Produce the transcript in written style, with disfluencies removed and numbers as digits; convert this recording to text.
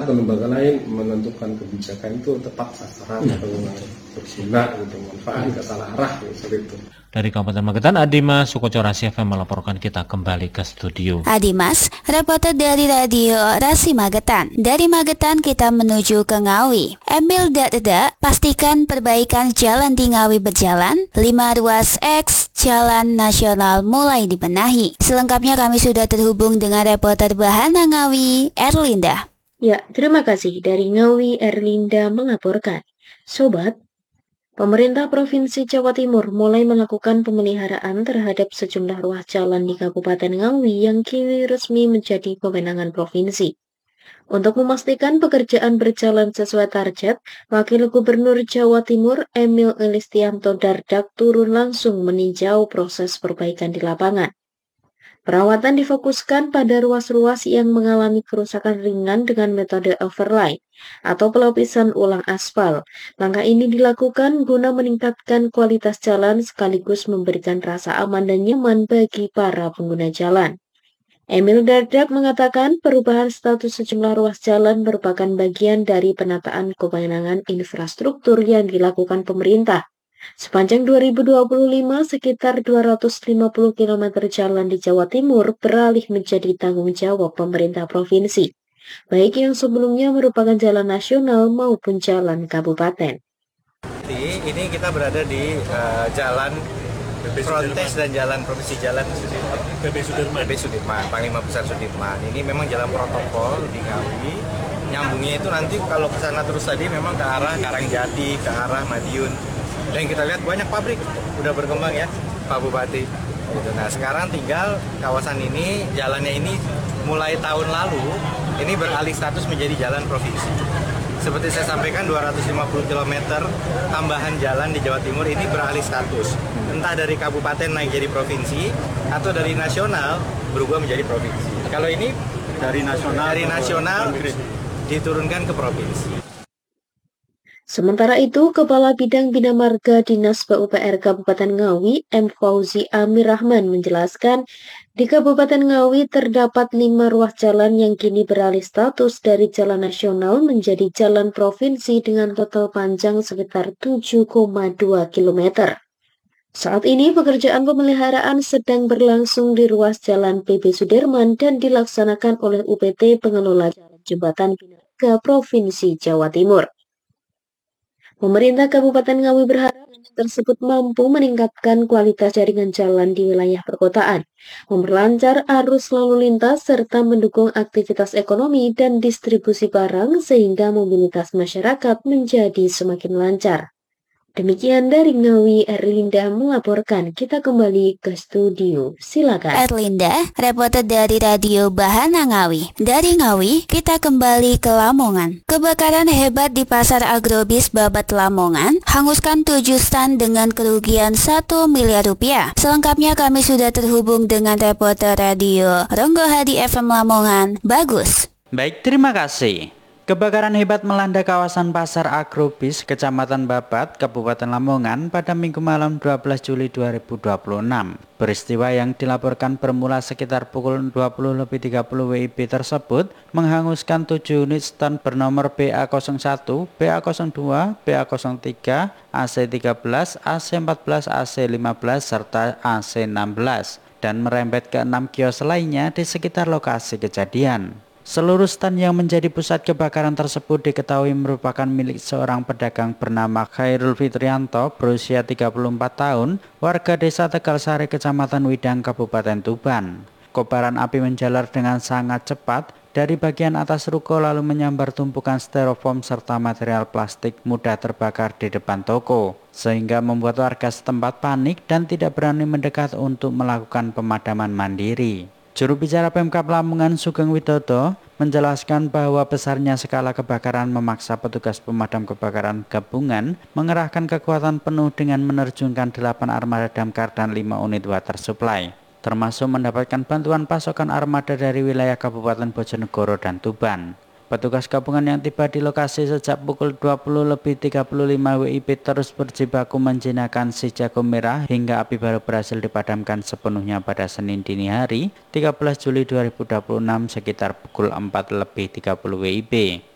atau lembaga lain menentukan kebijakan itu tepat sasaran atau berguna gitu, manfaat nggak salah arah gitu, seperti itu. Dari Kabupaten Magetan, Adimas Sukoco Rasi FM melaporkan. Kita kembali ke studio. Adimas, reporter dari Radio Rasi Magetan. Dari Magetan kita menuju ke Ngawi. Emil Dadeda, pastikan perbaikan jalan di Ngawi berjalan. 5 ruas X Jalan Nasional mulai dibenahi. Selengkapnya kami sudah terhubung dengan reporter Bahana Ngawi, Erlinda. Ya, terima kasih. Dari Ngawi, Erlinda melaporkan. Sobat, pemerintah Provinsi Jawa Timur mulai melakukan pemeliharaan terhadap sejumlah ruas jalan di Kabupaten Ngawi yang kini resmi menjadi kewenangan provinsi. Untuk memastikan pekerjaan berjalan sesuai target, Wakil Gubernur Jawa Timur Emil Elistianto Dardak turun langsung meninjau proses perbaikan di lapangan. Perawatan difokuskan pada ruas-ruas yang mengalami kerusakan ringan dengan metode overlay atau pelapisan ulang aspal. Langkah ini dilakukan guna meningkatkan kualitas jalan sekaligus memberikan rasa aman dan nyaman bagi para pengguna jalan. Emil Dardak mengatakan perubahan status sejumlah ruas jalan merupakan bagian dari penataan kewenangan infrastruktur yang dilakukan pemerintah. Sepanjang 2025, sekitar 250 km jalan di Jawa Timur beralih menjadi tanggung jawab pemerintah provinsi, baik yang sebelumnya merupakan jalan nasional maupun jalan kabupaten. Ini kita berada di jalan Frontes dan jalan Provinsi Jalan PP Sudirman, Panglima Besar Sudirman. Ini memang jalan protokol di Ngawi. Nyambungnya itu nanti kalau ke sana terus tadi memang ke arah Karangjati, ke arah Madiun. Dan kita lihat banyak pabrik udah berkembang ya, Pak Bupati. Gitu. Nah sekarang tinggal kawasan ini, jalannya ini mulai tahun lalu ini beralih status menjadi jalan provinsi. Seperti saya sampaikan 250 km tambahan jalan di Jawa Timur ini beralih status. Entah dari kabupaten naik jadi provinsi atau dari nasional berubah menjadi provinsi. Kalau ini dari nasional diturunkan ke provinsi. Sementara itu, Kepala Bidang Bina Marga Dinas PUPR Kabupaten Ngawi, M. Fauzi Amir Rahman menjelaskan, di Kabupaten Ngawi terdapat 5 ruas jalan yang kini beralih status dari jalan nasional menjadi jalan provinsi dengan total panjang sekitar 7,2 km. Saat ini pekerjaan pemeliharaan sedang berlangsung di ruas jalan PB Sudirman dan dilaksanakan oleh UPT Pengelola Jalan Jembatan Bina Marga Provinsi Jawa Timur. Pemerintah Kabupaten Ngawi berharap tersebut mampu meningkatkan kualitas jaringan jalan di wilayah perkotaan, memperlancar arus lalu lintas, serta mendukung aktivitas ekonomi dan distribusi barang sehingga mobilitas masyarakat menjadi semakin lancar. Demikian dari Ngawi, Erlinda melaporkan. Kita kembali ke studio. Silakan. Erlinda, reporter dari Radio Bahana Ngawi. Dari Ngawi, kita kembali ke Lamongan. Kebakaran hebat di Pasar Agrobis Babat Lamongan hanguskan 7 stand dengan kerugian 1 miliar rupiah. Selengkapnya kami sudah terhubung dengan reporter Radio Ronggo Hadi FM Lamongan, Bagus. Baik, terima kasih. Kebakaran hebat melanda kawasan Pasar Agrobis, Kecamatan Babat, Kabupaten Lamongan pada Minggu malam 12 Juli 2026. Peristiwa yang dilaporkan bermula sekitar pukul 20.30 WIB tersebut menghanguskan 7 unit stand bernomor BA01, BA02, BA03, AC13, AC14, AC15, serta AC16 dan merembet ke 6 kios lainnya di sekitar lokasi kejadian. Seluruh stand yang menjadi pusat kebakaran tersebut diketahui merupakan milik seorang pedagang bernama Khairul Fitrianto berusia 34 tahun, warga desa Tegalsari, Kecamatan Widang, Kabupaten Tuban. Kobaran api menjalar dengan sangat cepat dari bagian atas ruko lalu menyambar tumpukan styrofoam serta material plastik mudah terbakar di depan toko, sehingga membuat warga setempat panik dan tidak berani mendekat untuk melakukan pemadaman mandiri. Juru bicara Pemkab Lamongan Sugeng Widodo menjelaskan bahwa besarnya skala kebakaran memaksa petugas pemadam kebakaran gabungan mengerahkan kekuatan penuh dengan menerjunkan 8 armada damkar dan 5 unit water supply, termasuk mendapatkan bantuan pasokan armada dari wilayah Kabupaten Bojonegoro dan Tuban. Petugas gabungan yang tiba di lokasi sejak pukul 20.35 WIB terus berjibaku menjinakkan si jago merah hingga api baru berhasil dipadamkan sepenuhnya pada Senin dini hari 13 Juli 2026 sekitar pukul 4.30 WIB.